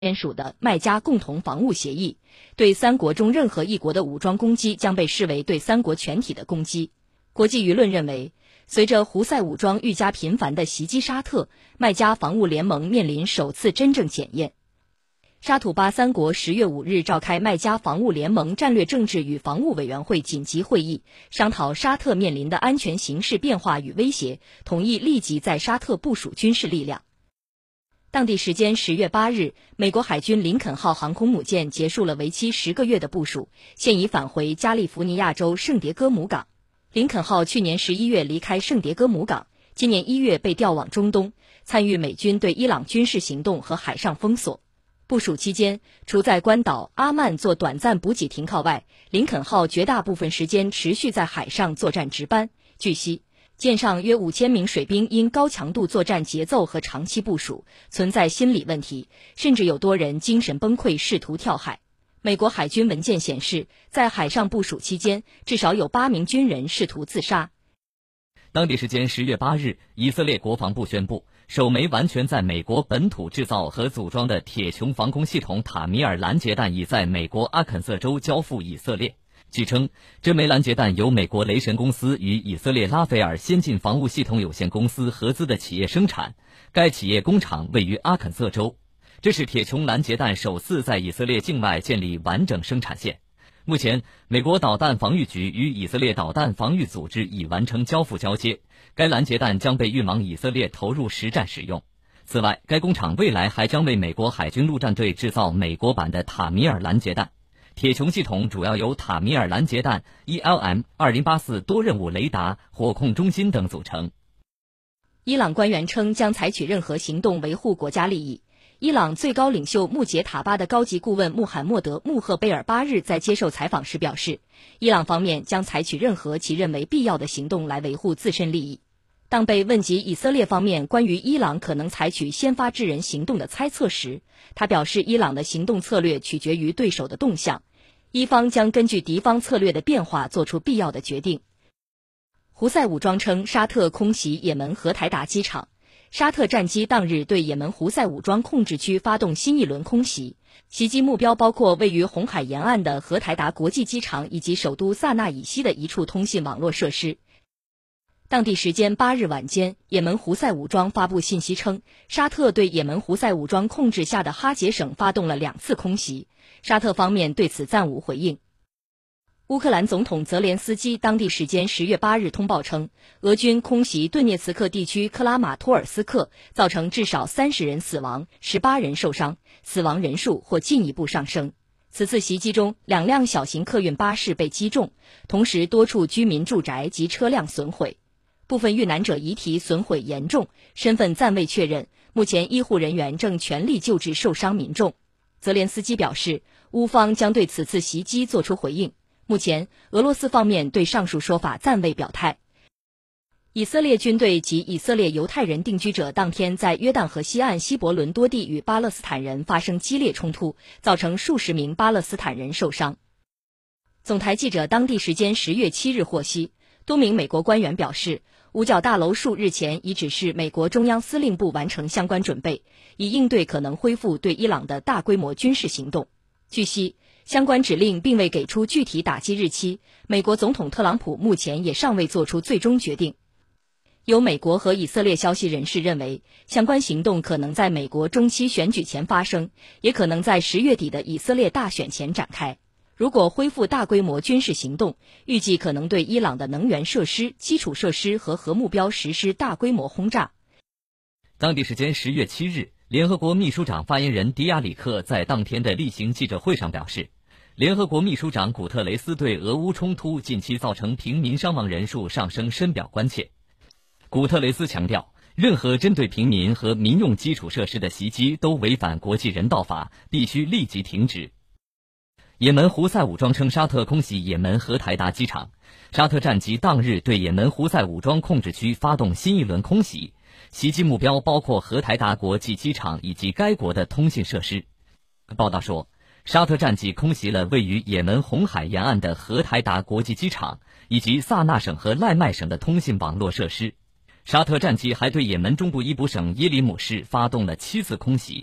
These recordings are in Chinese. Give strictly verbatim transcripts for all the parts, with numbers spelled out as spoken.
签署的麦加共同防务协议，对三国中任何一国的武装攻击将被视为对三国全体的攻击。国际舆论认为，随着胡塞武装愈加频繁地袭击沙特，麦加防务联盟面临首次真正检验。沙土巴三国十月五日召开麦加防务联盟战略政治与防务委员会紧急会议，商讨沙特面临的安全形势变化与威胁，同意立即在沙特部署军事力量。当地时间十月八日，美国海军林肯号航空母舰结束了为期十个月的部署，现已返回加利福尼亚州圣迭戈姆港。林肯号去年十一月离开圣迭戈姆港，今年一月被调往中东，参与美军对伊朗军事行动和海上封锁。部署期间，除在关岛阿曼做短暂补给停靠外，林肯号绝大部分时间持续在海上作战值班。据悉，舰上约五千名水兵因高强度作战节奏和长期部署，存在心理问题，甚至有多人精神崩溃，试图跳海。美国海军文件显示，在海上部署期间，至少有八名军人试图自杀。 当地时间十月八日，以色列国防部宣布，首枚完全在美国本土制造和组装的铁穹防空系统塔米尔拦截弹已在美国阿肯色州交付以色列。据称，这枚拦截弹由美国雷神公司与以色列拉斐尔先进防务系统有限公司合资的企业生产，该企业工厂位于阿肯色州。这是铁穹拦截弹首次在以色列境外建立完整生产线。目前，美国导弹防御局与以色列导弹防御组织已完成交付交接，该拦截弹将被运往以色列投入实战使用。此外，该工厂未来还将为美国海军陆战队制造美国版的塔米尔拦截弹。铁穹系统主要由塔米尔拦截弹 E L M 二零八四多任务雷达、火控中心等组成。 伊朗官员称将采取任何行动维护国家利益。伊朗最高领袖穆杰塔巴的高级顾问穆罕默德·穆赫贝尔八日在接受采访时表示，伊朗方面将采取任何其认为必要的行动来维护自身利益。当被问及以色列方面关于伊朗可能采取先发制人行动的猜测时，他表示伊朗的行动策略取决于对手的动向，伊方将根据敌方策略的变化做出必要的决定。胡塞武装称沙特空袭也门荷台达机场。沙特战机当日对也门胡塞武装控制区发动新一轮空袭，袭击目标包括位于红海沿岸的荷台达国际机场以及首都萨那以西的一处通信网络设施。当地时间八日晚间，也门胡塞武装发布信息称，沙特对也门胡塞武装控制下的哈杰省发动了两次空袭，沙特方面对此暂无回应。乌克兰总统泽连斯基当地时间十月八日通报称，俄军空袭顿涅茨克地区克拉马托尔斯克，造成至少三十人死亡，十八人受伤，死亡人数或进一步上升。此次袭击中，两辆小型客运巴士被击中，同时多处居民住宅及车辆损毁。部分遇难者遗体损毁严重，身份暂未确认，目前医护人员正全力救治受伤民众。泽连斯基表示，乌方将对此次袭击作出回应。目前，俄罗斯方面对上述说法暂未表态。以色列军队及以色列犹太人定居者当天在约旦河西岸希伯伦多地与巴勒斯坦人发生激烈冲突，造成数十名巴勒斯坦人受伤。总台记者当地时间十月七日获悉，多名美国官员表示，五角大楼数日前已指示美国中央司令部完成相关准备，以应对可能恢复对伊朗的大规模军事行动。据悉，相关指令并未给出具体打击日期，美国总统特朗普目前也尚未做出最终决定。有美国和以色列消息人士认为，相关行动可能在美国中期选举前发生，也可能在十月底的以色列大选前展开。如果恢复大规模军事行动，预计可能对伊朗的能源设施、基础设施和核目标实施大规模轰炸。 当地时间十月七日，联合国秘书长发言人迪亚里克在当天的例行记者会上表示，联合国秘书长古特雷斯对俄乌冲突近期造成平民伤亡人数上升深表关切。古特雷斯强调，任何针对平民和民用基础设施的袭击都违反国际人道法，必须立即停止。也门胡塞武装称沙特空袭也门荷台达机场，沙特战机当日对也门胡塞武装控制区发动新一轮空袭，袭击目标包括荷台达国际机场以及该国的通信设施。报道说，沙特战机空袭了位于也门红海沿岸的荷台达国际机场以及萨那省和赖麦省的通信网络设施。沙特战机还对也门中部伊卜省耶里姆市发动了七次空袭。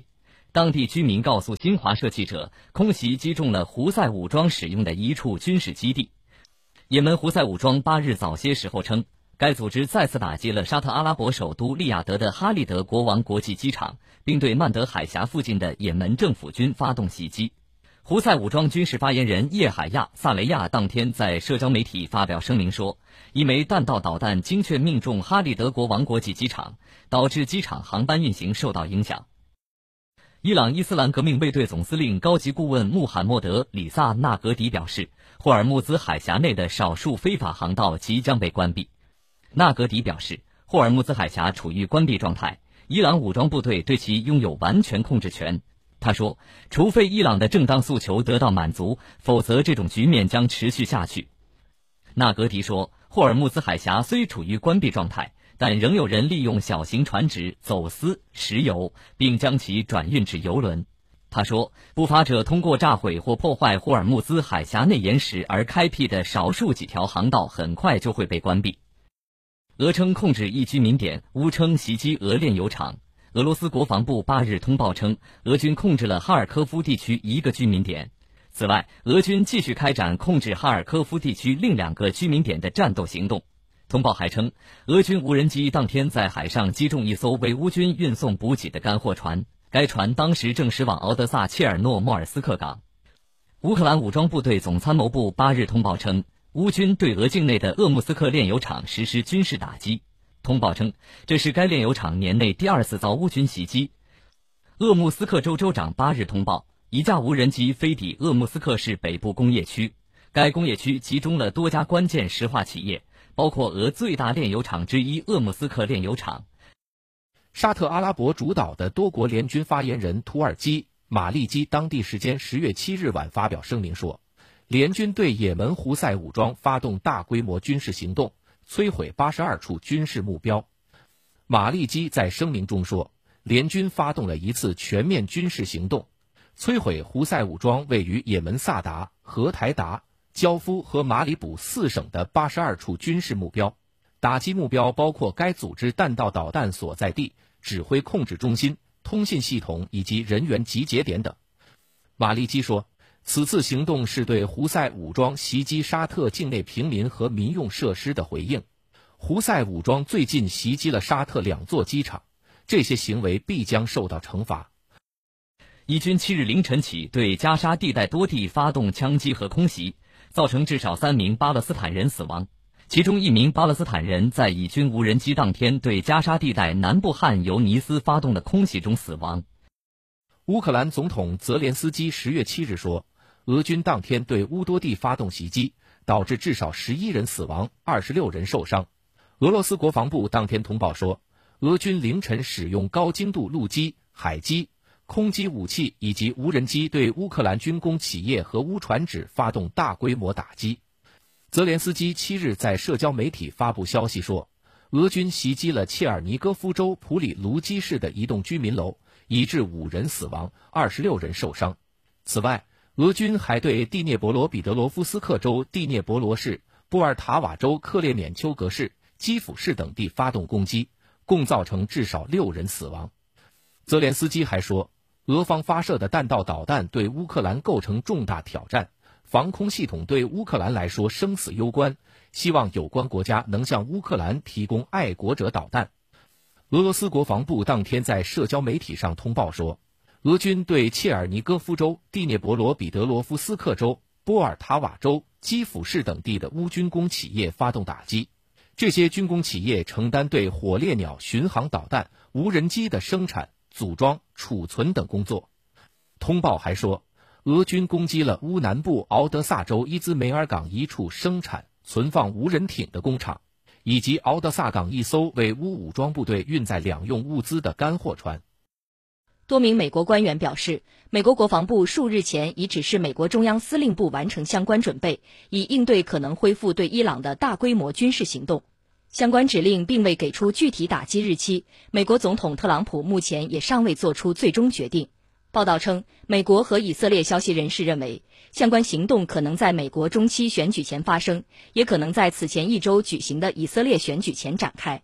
当地居民告诉新华社记者，空袭击中了胡塞武装使用的一处军事基地。也门胡塞武装八日早些时候称，该组织再次打击了沙特阿拉伯首都利雅得的哈利德国王国际机场，并对曼德海峡附近的也门政府军发动袭击。胡塞武装军事发言人叶海亚·萨雷亚当天在社交媒体发表声明说，一枚弹道导弹精确命中哈利德国王国际机场，导致机场航班运行受到影响。伊朗伊斯兰革命卫队总司令高级顾问穆罕默德·里萨纳格迪表示，霍尔木兹海峡内的少数非法航道即将被关闭。纳格迪表示，霍尔木兹海峡处于关闭状态，伊朗武装部队对其拥有完全控制权。他说，除非伊朗的正当诉求得到满足，否则这种局面将持续下去。纳格迪说，霍尔木兹海峡虽处于关闭状态，但仍有人利用小型船只走私石油，并将其转运至油轮。他说，不法者通过炸毁或破坏霍尔木兹海峡内岩石而开辟的少数几条航道很快就会被关闭。俄称控制一居民点，乌称袭击俄炼油厂。俄罗斯国防部八日通报称，俄军控制了哈尔科夫地区一个居民点。此外，俄军继续开展控制哈尔科夫地区另两个居民点的战斗行动。通报还称，俄军无人机当天在海上击中一艘为乌军运送补给的干货船，该船当时正驶往敖德萨切尔诺莫尔斯克港。乌克兰武装部队总参谋部八日通报称，乌军对俄境内的鄂木斯克炼油厂实施军事打击。通报称，这是该炼油厂年内第二次遭乌军袭击。鄂木斯克州州长八日通报，一架无人机飞抵鄂木斯克市北部工业区，该工业区集中了多家关键石化企业，包括俄最大炼油厂之一鄂木斯克炼油厂。 沙特阿拉伯主导的多国联军发言人土耳其马利基当地时间十月七日晚发表声明说，联军对也门胡塞武装发动大规模军事行动，摧毁八十二处军事目标。马利基在声明中说，联军发动了一次全面军事行动，摧毁胡塞武装位于也门萨达、荷台达、焦夫和马里卜四省的八十二处军事目标，打击目标包括该组织弹道导弹所在地、指挥控制中心、通信系统以及人员集结点等。马利基说，此次行动是对胡塞武装袭击沙特境内平民和民用设施的回应。胡塞武装最近袭击了沙特两座机场，这些行为必将受到惩罚。 以军七日凌晨起对加沙地带多地发动枪击和空袭，造成至少三名巴勒斯坦人死亡，其中一名巴勒斯坦人在以军无人机当天对加沙地带南部汉尤尼斯发动的空袭中死亡。 乌克兰总统泽连斯基十月七日说，俄军当天对乌多地发动袭击，导致至少十一人死亡，二十六人受伤。俄罗斯国防部当天通报说，俄军凌晨使用高精度陆基、海基、空基武器以及无人机对乌克兰军工企业和乌船只发动大规模打击。泽连斯基七日在社交媒体发布消息说，俄军袭击了切尔尼戈夫州普里卢基市的一栋居民楼，以致五人死亡，二十六人受伤。此外，俄军还对第聂伯罗彼得罗夫斯克州第聂伯罗市、波尔塔瓦州克列缅丘格市、基辅市等地发动攻击，共造成至少六人死亡。泽连斯基还说，俄方发射的弹道导弹对乌克兰构成重大挑战，防空系统对乌克兰来说生死攸关，希望有关国家能向乌克兰提供爱国者导弹。俄罗斯国防部当天在社交媒体上通报说，俄军对切尔尼戈夫州、第聂伯罗彼得罗夫斯克州、波尔塔瓦州、基辅市等地的乌军工企业发动打击，这些军工企业承担对火烈鸟巡航导弹、无人机的生产、组装、储存等工作。通报还说，俄军攻击了乌南部敖德萨州伊兹梅尔港一处生产、存放无人艇的工厂，以及敖德萨港一艘为乌武装部队运载两用物资的干货船。 多名美国官员表示，美国国防部数日前已指示美国中央司令部完成相关准备，以应对可能恢复对伊朗的大规模军事行动。相关指令并未给出具体打击日期，美国总统特朗普目前也尚未做出最终决定。报道称，美国和以色列消息人士认为，相关行动可能在美国中期选举前发生，也可能在此前一周举行的以色列选举前展开。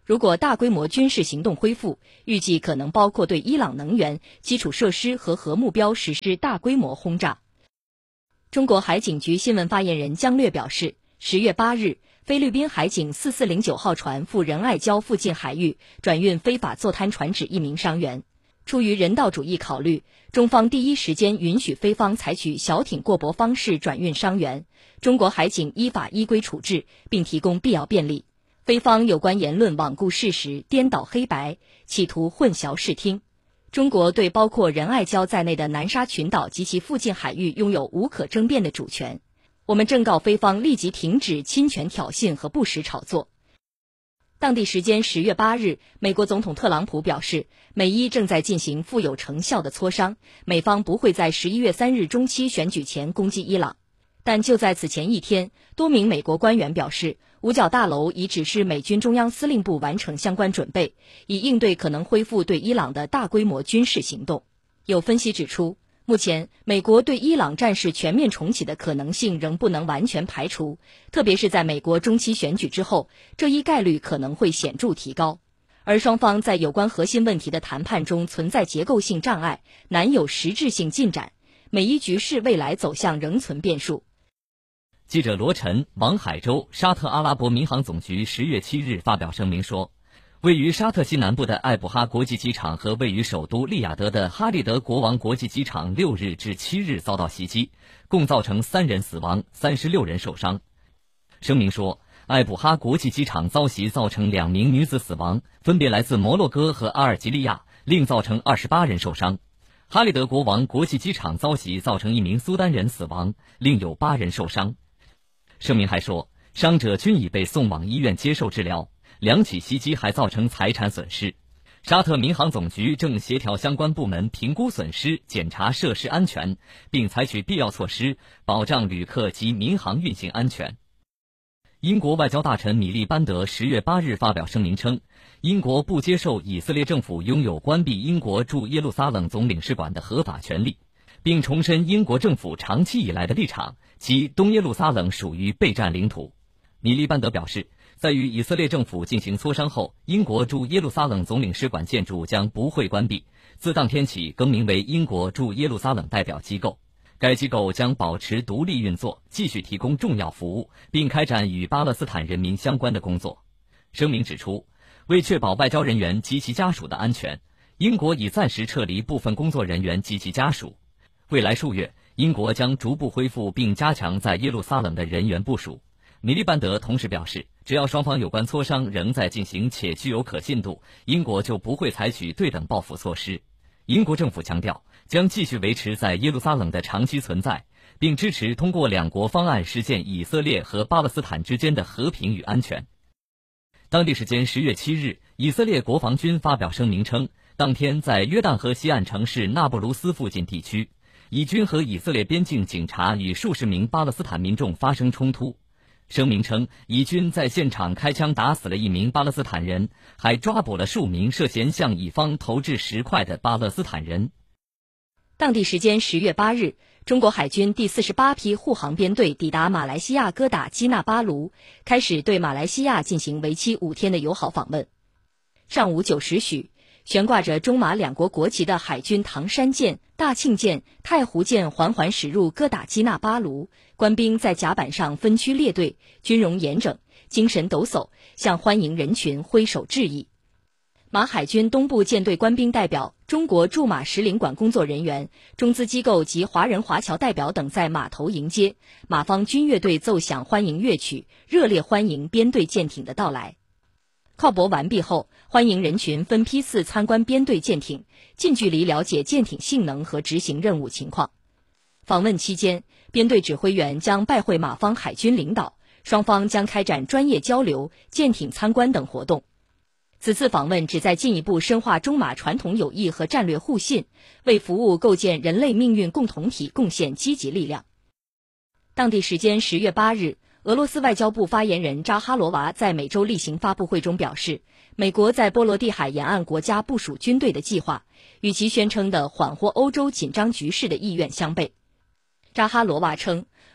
如果大规模军事行动恢复，预计可能包括对伊朗能源、基础设施和核目标实施大规模轰炸。中国海警局新闻发言人姜略表示，十月八日，菲律宾海警四四零九号船赴仁爱礁附近海域转运非法坐滩船只一名伤员。出于人道主义考虑，中方第一时间允许菲方采取小艇过驳方式转运伤员，中国海警依法依规处置，并提供必要便利。菲方有关言论罔顾事实、颠倒黑白，企图混淆视听。中国对包括仁爱礁在内的南沙群岛及其附近海域拥有无可争辩的主权。我们正告菲方立即停止侵权挑衅和不实炒作。当地时间十月八日，美国总统特朗普表示，美伊正在进行富有成效的磋商，美方不会在十一月三日中期选举前攻击伊朗。但就在此前一天，多名美国官员表示，五角大楼已指示美军中央司令部完成相关准备，以应对可能恢复对伊朗的大规模军事行动。有分析指出，目前美国对伊朗战事全面重启的可能性仍不能完全排除，特别是在美国中期选举之后，这一概率可能会显著提高。而双方在有关核心问题的谈判中存在结构性障碍，难有实质性进展，美伊局势未来走向仍存变数。 记者罗晨、王海洲，沙特阿拉伯民航总局十月七日发表声明说，位于沙特西南部的艾布哈国际机场和位于首都利雅得的哈利德国王国际机场六日至七日遭到袭击，共造成三人死亡，三十六人受伤。声明说，艾布哈国际机场遭袭造成两名女子死亡，分别来自摩洛哥和阿尔及利亚，另造成二十八人受伤。哈利德国王国际机场遭袭造成一名苏丹人死亡，另有八人受伤。声明还说，伤者均已被送往医院接受治疗，两起袭击还造成财产损失。沙特民航总局正协调相关部门评估损失，检查设施安全，并采取必要措施，保障旅客及民航运行安全。英国外交大臣米利班德十月八日发表声明称，英国不接受以色列政府拥有关闭英国驻耶路撒冷总领事馆的合法权利，并重申英国政府长期以来的立场，即东耶路撒冷属于备战领土。米利班德表示，在与以色列政府进行磋商后，英国驻耶路撒冷总领事馆建筑将不会关闭，自当天起更名为英国驻耶路撒冷代表机构。该机构将保持独立运作，继续提供重要服务，并开展与巴勒斯坦人民相关的工作。声明指出，为确保外交人员及其家属的安全，英国已暂时撤离部分工作人员及其家属。未来数月，英国将逐步恢复并加强在耶路撒冷的人员部署。米利班德同时表示，只要双方有关磋商仍在进行且具有可信度，英国就不会采取对等报复措施。英国政府强调，将继续维持在耶路撒冷的长期存在，并支持通过两国方案实现以色列和巴勒斯坦之间的和平与安全。当地时间十月七日，以色列国防军发表声明称，当天在约旦河西岸城市纳布卢斯附近地区，以军和以色列边境警察与数十名巴勒斯坦民众发生冲突。声明称，以军在现场开枪打死了一名巴勒斯坦人，还抓捕了数名涉嫌向乙方投掷石块的巴勒斯坦人。 当地时间十月八日，中国海军第四十八批护航编队抵达马来西亚哥打基纳巴卢，开始对马来西亚进行为期五天的友好访问。上午九时许，悬挂着中马两国国旗的海军唐山舰、大庆舰、太湖舰缓缓驶入哥打基纳巴卢，官兵在甲板上分区列队，军容严整，精神抖擞，向欢迎人群挥手致意。马海军东部舰队官兵代表、中国驻马使领馆工作人员、中资机构及华人华侨代表等在码头迎接，马方军乐队奏响欢迎乐曲，热烈欢迎编队舰艇的到来。靠泊完毕后，欢迎人群分批次参观编队舰艇，近距离了解舰艇性能和执行任务情况。访问期间，编队指挥员将拜会马方海军领导，双方将开展专业交流、舰艇参观等活动。此次访问旨在进一步深化中马传统友谊和战略互信，为服务构建人类命运共同体贡献积极力量。当地时间十月八日，俄罗斯外交部发言人扎哈罗娃在美洲例行发布会中表示，美国在波罗的海沿岸国家部署军队的计划，与其宣称的缓和欧洲紧张局势的意愿相悖。扎哈罗娃称，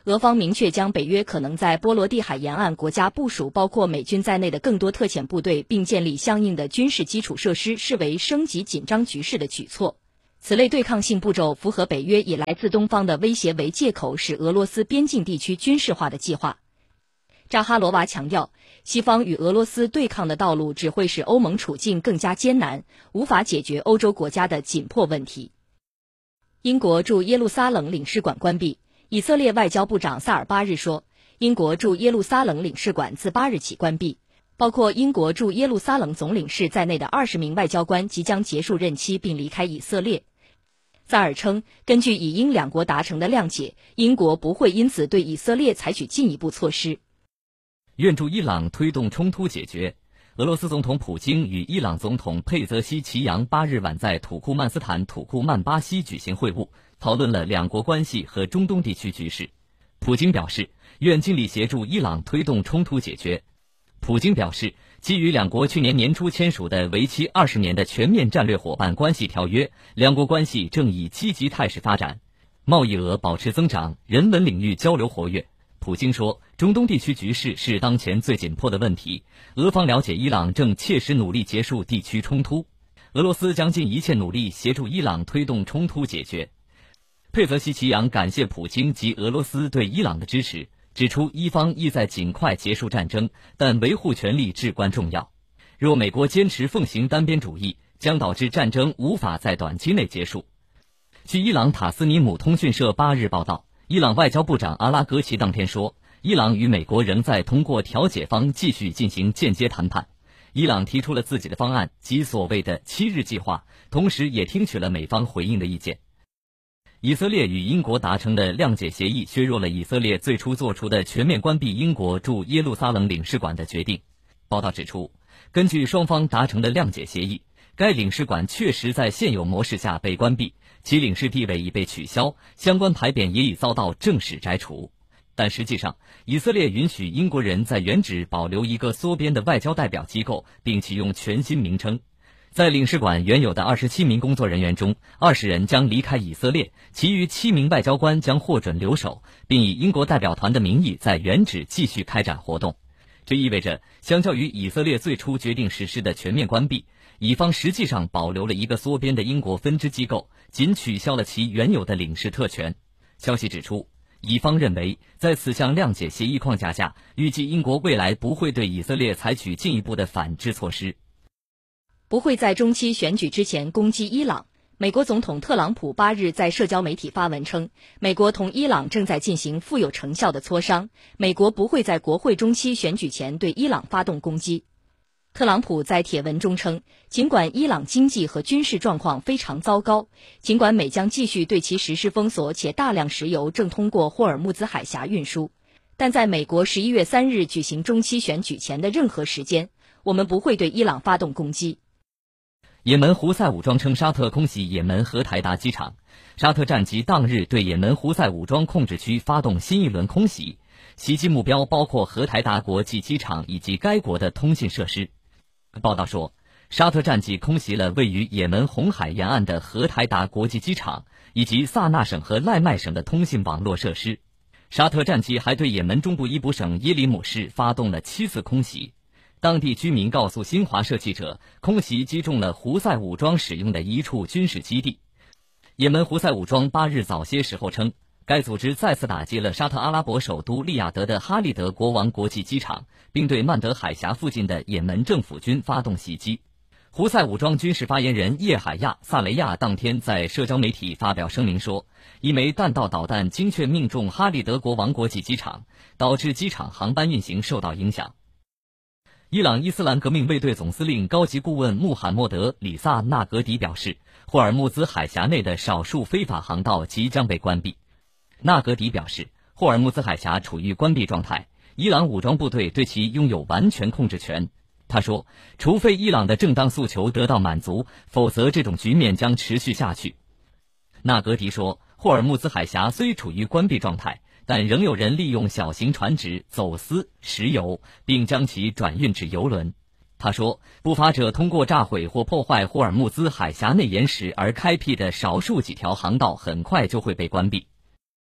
俄方明确将北约可能在波罗的海沿岸国家部署包括美军在内的更多特遣部队，并建立相应的军事基础设施，视为升级紧张局势的举措。此类对抗性步骤符合北约以来自东方的威胁为借口使俄罗斯边境地区军事化的计划。扎哈罗娃强调，西方与俄罗斯对抗的道路只会使欧盟处境更加艰难，无法解决欧洲国家的紧迫问题。英国驻耶路撒冷领事馆关闭。以色列外交部长萨尔巴日说，英国驻耶路撒冷领事馆自八日起关闭，包括英国驻耶路撒冷总领事在内的二十名外交官即将结束任期并离开以色列。萨尔称，根据以英两国达成的谅解，英国不会因此对以色列采取进一步措施。 愿助伊朗推动冲突解决。俄罗斯总统普京与伊朗总统佩泽西奇扬八日晚在土库曼斯坦土库曼巴西举行会晤，讨论了两国关系和中东地区局势。普京表示，愿尽力协助伊朗推动冲突解决。普京表示，基于两国去年年初签署的为期二十年的全面战略伙伴关系条约，两国关系正以积极态势发展，贸易额保持增长，人文领域交流活跃。普京说，中东地区局势是当前最紧迫的问题，俄方了解伊朗正切实努力结束地区冲突，俄罗斯将尽一切努力协助伊朗推动冲突解决。佩泽西奇扬感谢普京及俄罗斯对伊朗的支持，指出伊方意在尽快结束战争，但维护权利至关重要。若美国坚持奉行单边主义，将导致战争无法在短期内结束。据伊朗塔斯尼姆通讯社八日报道，伊朗外交部长阿拉格齐当天说，伊朗与美国仍在通过调解方继续进行间接谈判。伊朗提出了自己的方案及所谓的七日计划，同时也听取了美方回应的意见。以色列与英国达成的谅解协议削弱了以色列最初做出的全面关闭英国驻耶路撒冷领事馆的决定。报道指出，根据双方达成的谅解协议，该领事馆确实在现有模式下被关闭，其领事地位已被取消，相关牌匾也已遭到正式摘除。但实际上，以色列允许英国人在原址保留一个缩编的外交代表机构，并启用全新名称。在领事馆原有的二十七名工作人员中，二十人将离开以色列，其余七名外交官将获准留守，并以英国代表团的名义在原址继续开展活动。这意味着，相较于以色列最初决定实施的全面关闭，以方实际上保留了一个缩编的英国分支机构，仅取消了其原有的领事特权。消息指出，以方认为，在此项谅解协议框架下，预计英国未来不会对以色列采取进一步的反制措施。 不会在中期选举之前攻击伊朗。美国总统特朗普八日在社交媒体发文称，美国同伊朗正在进行富有成效的磋商，美国不会在国会中期选举前对伊朗发动攻击。特朗普在帖文中称，尽管伊朗经济和军事状况非常糟糕，尽管美将继续对其实施封锁，且大量石油正通过霍尔木兹海峡运输，但在美国十一月三日举行中期选举前的任何时间，我们不会对伊朗发动攻击。 也门胡塞武装称沙特空袭也门荷台达机场，沙特战机当日对也门胡塞武装控制区发动新一轮空袭，袭击目标包括荷台达国际机场以及该国的通信设施。报道说，沙特战机空袭了位于也门红海沿岸的荷台达国际机场以及萨那省和赖麦省的通信网络设施。沙特战机还对也门中部伊卜省耶里姆市发动了七次空袭。当地居民告诉新华社记者，空袭击中了胡塞武装使用的一处军事基地。也门胡塞武装八日早些时候称，该组织再次打击了沙特阿拉伯首都利雅得的哈利德国王国际机场，并对曼德海峡附近的也门政府军发动袭击。胡塞武装军事发言人叶海亚·萨雷亚当天在社交媒体发表声明说，一枚弹道导弹精确命中哈利德国王国际机场，导致机场航班运行受到影响。伊朗伊斯兰革命卫队总司令高级顾问穆罕默德·里萨纳格迪表示，霍尔木兹海峡内的少数非法航道即将被关闭。纳格迪表示，霍尔木兹海峡处于关闭状态，伊朗武装部队对其拥有完全控制权。他说，除非伊朗的正当诉求得到满足，否则这种局面将持续下去。纳格迪说，霍尔木兹海峡虽处于关闭状态，但仍有人利用小型船只走私石油，并将其转运至油轮。他说，不法者通过炸毁或破坏霍尔木兹海峡内岩石而开辟的少数几条航道很快就会被关闭。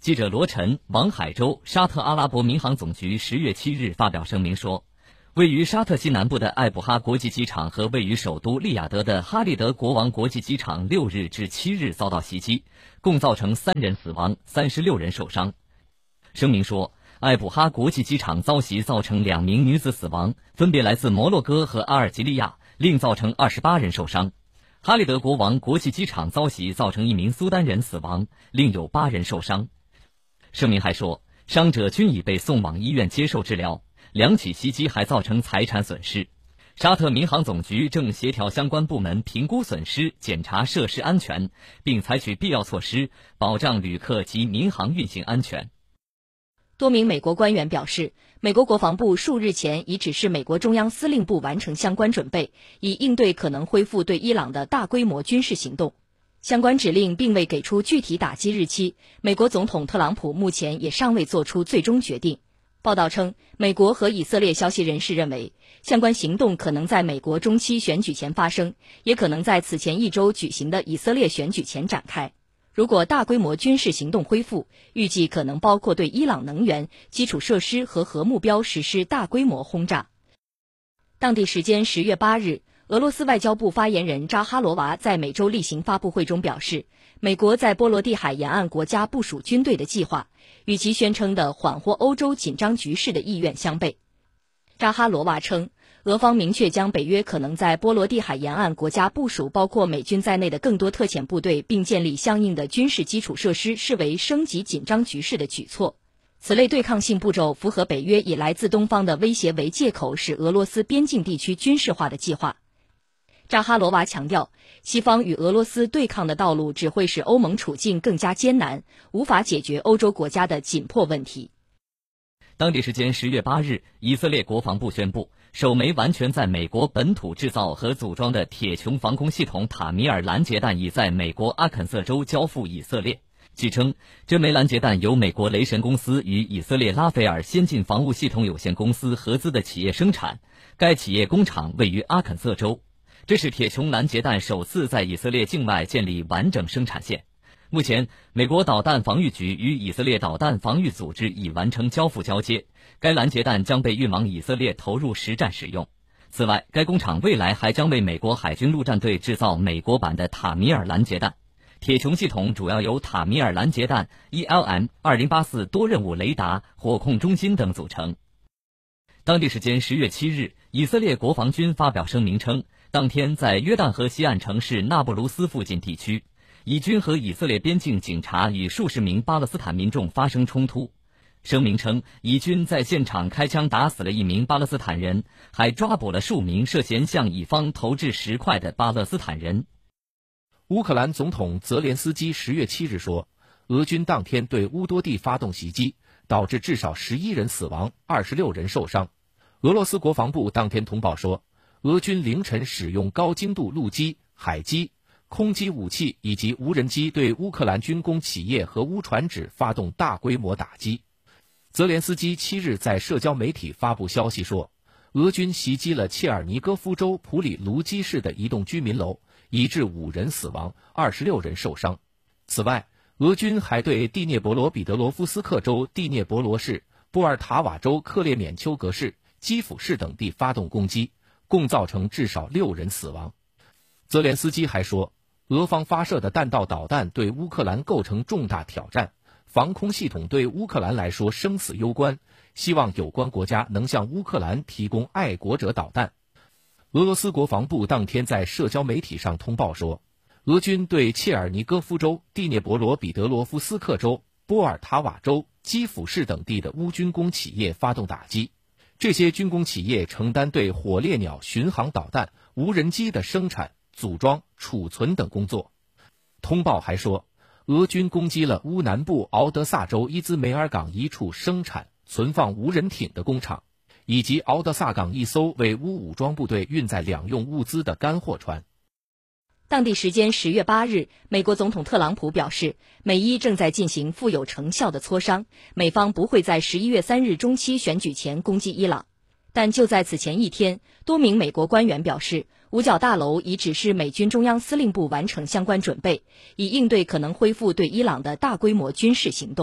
记者罗晨、王海洲，沙特阿拉伯民航总局十月七日发表声明说，位于沙特西南部的艾卜哈国际机场和位于首都利雅得的哈利德国王国际机场六日至七日遭到袭击，共造成三人死亡，三十六人受伤。声明说，艾卜哈国际机场遭袭造成两名女子死亡，分别来自摩洛哥和阿尔及利亚，另造成二十八人受伤。哈利德国王国际机场遭袭造成一名苏丹人死亡，另有八人受伤。声明还说，伤者均已被送往医院接受治疗，两起袭击还造成财产损失。沙特民航总局正协调相关部门评估损失，检查设施安全，并采取必要措施，保障旅客及民航运行安全。 多名美国官员表示，美国国防部数日前已指示美国中央司令部完成相关准备，以应对可能恢复对伊朗的大规模军事行动。相关指令并未给出具体打击日期，美国总统特朗普目前也尚未做出最终决定。报道称，美国和以色列消息人士认为，相关行动可能在美国中期选举前发生，也可能在此前一周举行的以色列选举前展开。如果大规模军事行动恢复，预计可能包括对伊朗能源、基础设施和核目标实施大规模轰炸。当地时间十月八日，俄罗斯外交部发言人扎哈罗娃在每周例行发布会中表示，美国在波罗的海沿岸国家部署军队的计划，与其宣称的缓和欧洲紧张局势的意愿相悖。扎哈罗娃称，俄方明确将北约可能在波罗的海沿岸国家部署包括美军在内的更多特遣部队，并建立相应的军事基础设施，视为升级紧张局势的举措。此类对抗性步骤符合北约以来自东方的威胁为借口使俄罗斯边境地区军事化的计划。扎哈罗娃强调，西方与俄罗斯对抗的道路只会使欧盟处境更加艰难，无法解决欧洲国家的紧迫问题。 当地时间十月八日，以色列国防部宣布，首枚完全在美国本土制造和组装的铁穹防空系统塔米尔拦截弹已在美国阿肯色州交付以色列。据称，这枚拦截弹由美国雷神公司与以色列拉斐尔先进防务系统有限公司合资的企业生产，该企业工厂位于阿肯色州。这是铁穹拦截弹首次在以色列境外建立完整生产线。目前，美国导弹防御局与以色列导弹防御组织已完成交付交接，该拦截弹将被运往以色列投入实战使用。此外，该工厂未来还将为美国海军陆战队制造美国版的塔米尔拦截弹。铁穹系统主要由塔米尔拦截弹、E L M 二零八四多任务雷达、火控中心等组成。当地时间十月七日，以色列国防军发表声明称，当天在约旦河西岸城市纳布卢斯附近地区，以军和以色列边境警察与数十名巴勒斯坦民众发生冲突。声明称，以军在现场开枪打死了一名巴勒斯坦人，还抓捕了数名涉嫌向以方投掷石块的巴勒斯坦人。 乌克兰总统泽连斯基十月七日说，俄军当天对乌多地发动袭击，导致至少十一人死亡，二十六人受伤。俄罗斯国防部当天通报说，俄军凌晨使用高精度陆基、海基、空基武器以及无人机对乌克兰军工企业和乌船只发动大规模打击。泽连斯基七日在社交媒体发布消息说，俄军袭击了切尔尼戈夫州普里卢基市的一栋居民楼，以致五人死亡，二十六人受伤。此外，俄军还对第聂伯罗彼得罗夫斯克州第聂伯罗市、波尔塔瓦州克列缅丘格市、基辅市等地发动攻击，共造成至少六人死亡。泽连斯基还说，俄方发射的弹道导弹对乌克兰构成重大挑战，防空系统对乌克兰来说生死攸关，希望有关国家能向乌克兰提供爱国者导弹。俄罗斯国防部当天在社交媒体上通报说，俄军对切尔尼戈夫州、第聂伯罗彼得罗夫斯克州、波尔塔瓦州、基辅市等地的乌军工企业发动打击。这些军工企业承担对火烈鸟巡航导弹、无人机的生产、组装、储存等工作。通报还说，俄军攻击了乌南部敖德萨州伊兹梅尔港一处生产、存放无人艇的工厂，以及敖德萨港一艘为乌武装部队运载两用物资的干货船。 当地时间十月八日，美国总统特朗普表示，美伊正在进行富有成效的磋商，美方不会在十一月三日中期选举前攻击伊朗。但就在此前一天，多名美国官员表示，五角大楼已指示美军中央司令部完成相关准备，以应对可能恢复对伊朗的大规模军事行动。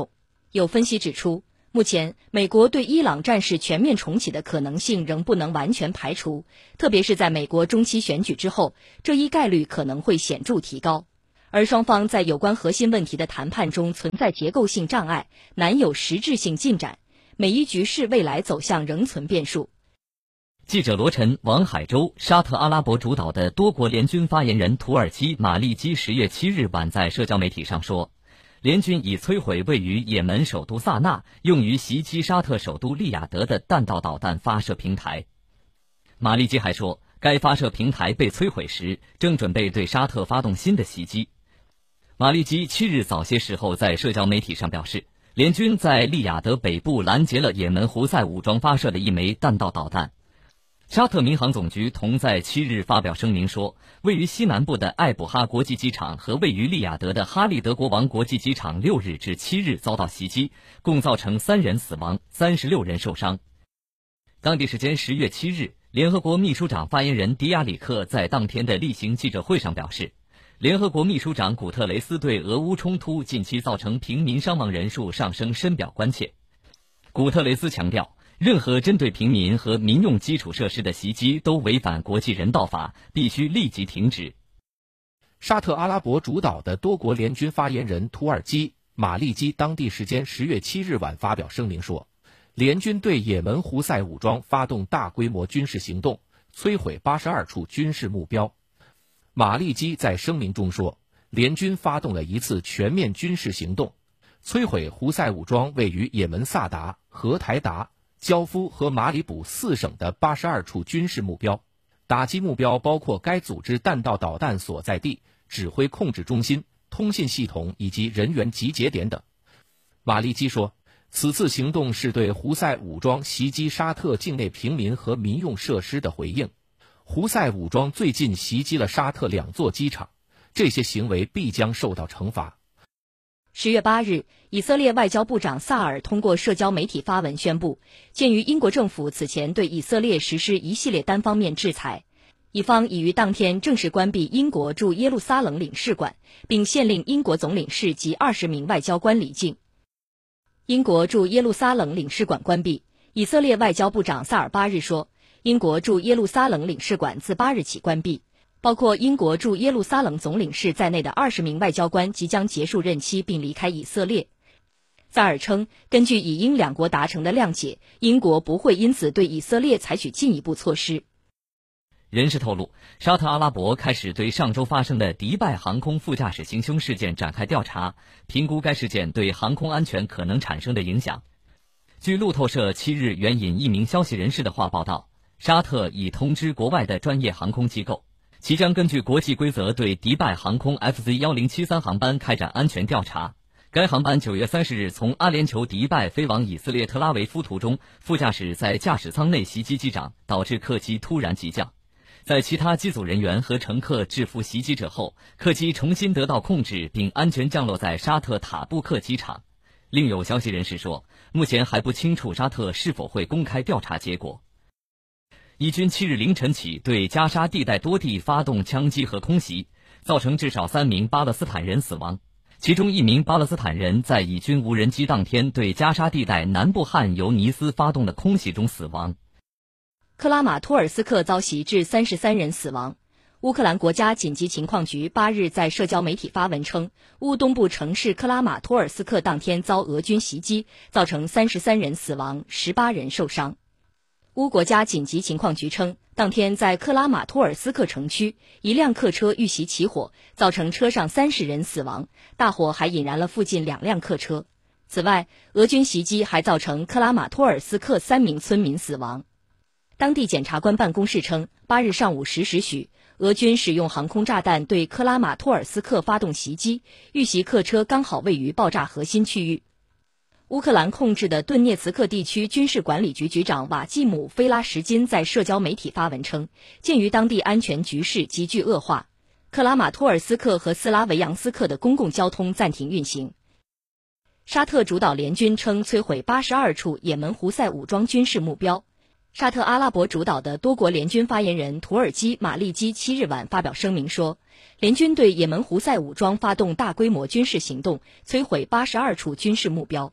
有分析指出，目前美国对伊朗战事全面重启的可能性仍不能完全排除，特别是在美国中期选举之后，这一概率可能会显著提高。而双方在有关核心问题的谈判中存在结构性障碍，难有实质性进展，美伊局势未来走向仍存变数。 记者罗晨、王海洲，沙特阿拉伯主导的多国联军发言人土耳其马利基十月七日晚在社交媒体上说，联军已摧毁位于也门首都萨那用于袭击沙特首都利雅得的弹道导弹发射平台。马利基还说，该发射平台被摧毁时正准备对沙特发动新的袭击。马利基七日早些时候在社交媒体上表示，联军在利雅得北部拦截了也门胡塞武装发射的一枚弹道导弹。沙特民航总局同在七日发表声明说，位于西南部的艾卜哈国际机场和位于利雅得的哈利德国王国际机场六日至七日遭到袭击，共造成三人死亡，三十六人受伤。当地时间十月七日，联合国秘书长发言人迪亚里克在当天的例行记者会上表示，联合国秘书长古特雷斯对俄乌冲突近期造成平民伤亡人数上升深表关切。古特雷斯强调，任何针对平民和民用基础设施的袭击都违反国际人道法，必须立即停止。 沙特阿拉伯主导的多国联军发言人土耳其马利基当地时间十月七日晚发表声明说，联军对也门胡塞武装发动大规模军事行动，摧毁八十二处军事目标。马利基在声明中说，联军发动了一次全面军事行动，摧毁胡塞武装位于也门萨达、荷台达、焦夫和马里卜四省的八十二处军事目标，打击目标包括该组织弹道导弹所在地、指挥控制中心、通信系统以及人员集结点等。马利基说，此次行动是对胡塞武装袭击沙特境内平民和民用设施的回应。胡塞武装最近袭击了沙特两座机场，这些行为必将受到惩罚。 十月八日，以色列外交部长萨尔通过社交媒体发文宣布，鉴于英国政府此前对以色列实施一系列单方面制裁，以方已于当天正式关闭英国驻耶路撒冷领事馆，并限令英国总领事及二十名外交官离境。英国驻耶路撒冷领事馆关闭，以色列外交部长萨尔八日说，英国驻耶路撒冷领事馆自八日起关闭，包括英国驻耶路撒冷总领事在内的二十名外交官即将结束任期并离开以色列。萨尔称，根据以英两国达成的谅解，英国不会因此对以色列采取进一步措施。 人士透露，沙特阿拉伯开始对上周发生的迪拜航空副驾驶行凶事件展开调查，评估该事件对航空安全可能产生的影响。据路透社七日援引一名消息人士的话报道，沙特已通知国外的专业航空机构，其将根据国际规则对迪拜航空 F Z 一零七三航班开展安全调查。该航班九月三十日从阿联酋迪拜飞往以色列特拉维夫途中，副驾驶在驾驶舱内袭击机长，导致客机突然急降。在其他机组人员和乘客制服袭击者后，客机重新得到控制并安全降落在沙特塔布克机场。另有消息人士说，目前还不清楚沙特是否会公开调查结果。以军七日凌晨起对加沙地带多地发动枪击和空袭，造成至少三名巴勒斯坦人死亡，其中一名巴勒斯坦人在以军无人机当天对加沙地带南部汉尤尼斯发动的空袭中死亡。 克拉马托尔斯克遭袭致三十三人死亡。乌克兰国家紧急情况局八日在社交媒体发文称，乌东部城市克拉马托尔斯克当天遭俄军袭击，造成三十三人死亡，十八人受伤。乌国家紧急情况局称，当天在克拉马托尔斯克城区，一辆客车遇袭起火，造成车上三十人死亡，大火还引燃了附近两辆客车。此外，俄军袭击还造成克拉马托尔斯克三名村民死亡。当地检察官办公室称，八日上午十时许，俄军使用航空炸弹对克拉马托尔斯克发动袭击，遇袭客车刚好位于爆炸核心区域。乌克兰控制的顿涅茨克地区军事管理局局长瓦季姆·菲拉什金在社交媒体发文称，鉴于当地安全局势急剧恶化，克拉马托尔斯克和斯拉维扬斯克的公共交通暂停运行。沙特主导联军称摧毁八十二处也门胡塞武装军事目标。沙特阿拉伯主导的多国联军发言人土耳其马利基七日晚发表声明说，联军对也门胡塞武装发动大规模军事行动，摧毁八十二处军事目标。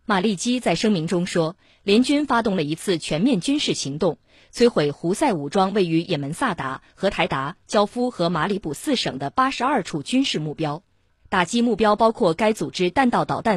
马利基在声明中说，联军发动了一次全面军事行动，摧毁胡塞武装位于也门萨达、荷台达、焦夫和马里卜四省的八十二处军事目标，打击目标包括该组织弹道导弹